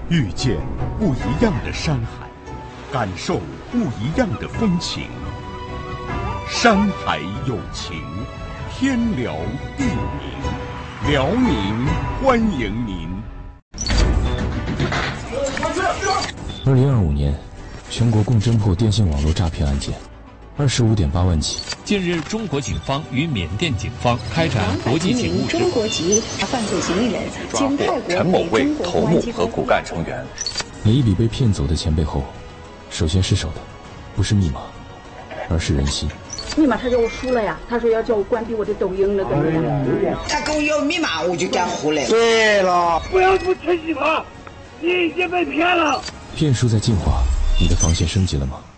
遇见不一样的山海，感受不一样的风情。山海有情，天辽地明，辽宁欢迎您。 2025年，全国共侦破电信网络诈骗案件25.8万起。 近日，中国警方与缅甸警方开展国际警务中国籍犯罪嫌疑人经泰国陈某为头目和骨干成员。 每一笔被骗走的钱背后，首先失手的不是密码，而是人心。 密码他叫我输了呀，他说要叫我关闭我的抖音了，对不对？ 他跟我要密码，我就敢胡来。 对了，不要不吃鸡扒，你已经被骗了。 骗术在进化，你的防线升级了吗？